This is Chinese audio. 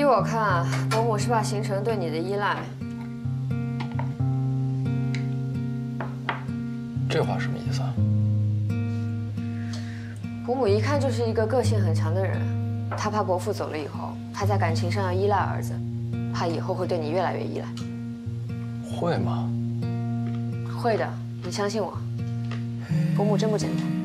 依我看，伯母是怕形成对你的依赖。 这话什么意思啊？ 伯母一看就是一个个性很强的人，她怕伯父走了以后，她在感情上要依赖儿子，怕以后会对你越来越依赖。 会吗？ 会的，你相信我，伯母真不简单。